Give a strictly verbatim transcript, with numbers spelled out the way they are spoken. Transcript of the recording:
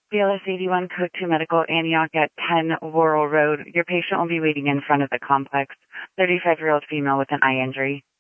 B L S eighty-one, Code two Medical, Antioch at ten Worrell Road. Your patient will be waiting in front of the complex. thirty-five-year-old female with an eye injury.